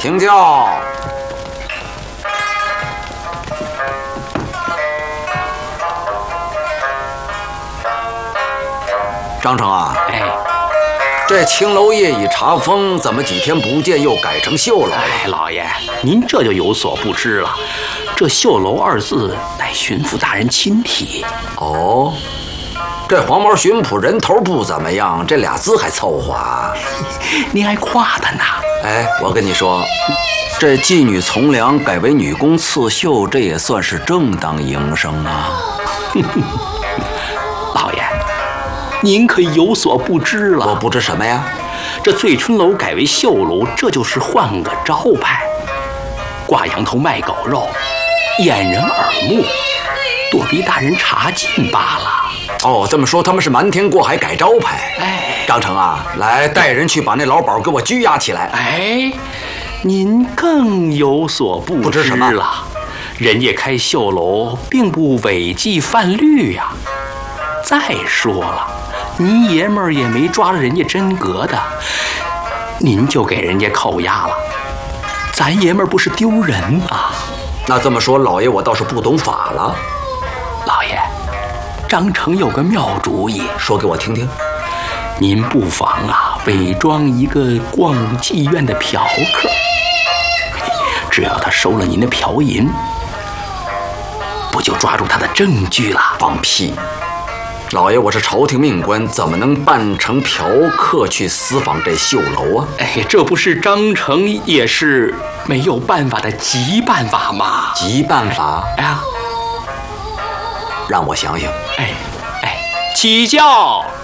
听教。张成啊， 哎， 这青楼夜已查封，怎么几天不见又改成绣楼了？ 哎，老爷，您这就有所不知了。这绣楼二字乃巡抚大人亲题。 哦，这黄毛巡捕人头不怎么样，这俩字还凑合啊。 您还夸他呢？ 哎，我跟你说，这妓女从良改为女工刺绣，这也算是正当营生啊。 老爷，您可有所不知了。 我不知什么呀？ 这醉春楼改为绣楼，这就是换个招牌，挂羊头卖狗肉，掩人耳目，躲避大人查禁罢了。 哦，这么说他们是瞒天过海改招牌。 哎， 张成啊，来带人去把那老鸨给我拘押起来。 哎，您更有所不知什么了。人家开绣楼并不违纪犯律呀。再说了，您爷们儿也没抓着人家真格的，您就给人家扣押了，咱爷们儿不是丢人啊？ 那这么说，老爷我倒是不懂法了。 老爷，张成有个妙主意， 说给我听听。 您不妨啊，伪装一个逛妓院的嫖客，只要他收了您的嫖银，不就抓住他的证据了？ 放屁！老爷，我是朝廷命官，怎么能扮成嫖客去私访这绣楼啊？ 哎，这不是张成也是没有办法的急办法吗？ 急办法？ 哎呀， 让我想想。 哎，起教。